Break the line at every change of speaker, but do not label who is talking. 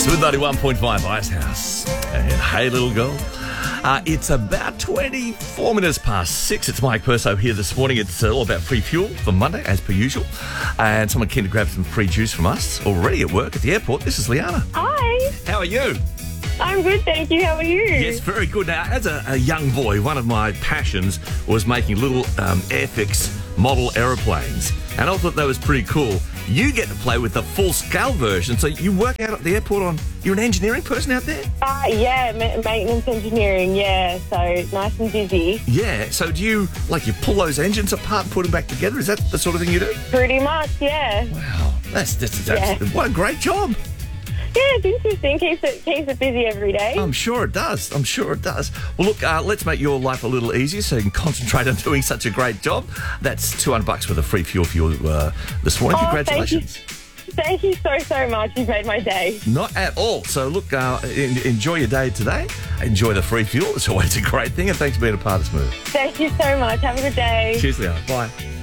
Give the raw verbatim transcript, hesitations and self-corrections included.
Smooth ninety-one point five Icehouse. And hey, little girl. Uh, it's about twenty-four minutes past six. It's Mike Perso here this morning. It's uh, all about free fuel for Monday, as per usual. And someone keen to grab some free juice from us already at work at the airport. This is Liana.
Hi.
How are you?
I'm good, thank you. How are you?
Yes, very good. Now, as a, a young boy, one of my passions was making little um, Airfix model aeroplanes. And I thought that was pretty cool. You get to play with the full-scale version. So you work out at the airport on... You're an engineering person out there?
Uh, yeah, ma- maintenance engineering, yeah. So nice and busy.
Yeah. So do you, like, you pull those engines apart and put them back together? Is that the sort of thing you do?
Pretty much, yeah.
Wow. That's, that's, that's
Yeah.
What a great job.
Yeah, it's interesting. Keeps it keeps it busy every day.
I'm sure it does. I'm sure it does. Well, look, uh, let's make your life a little easier so you can concentrate on doing such a great job. That's two hundred bucks worth of free fuel for you uh, this morning.
Oh,
Congratulations.
Thank you so, so much. You've made my day.
Not at all. So, look, uh, en- enjoy your day today. Enjoy the free fuel. It's always a great thing. And thanks for being a part of Smooth.
Thank you so much. Have a good day.
Cheers, Leon. Bye.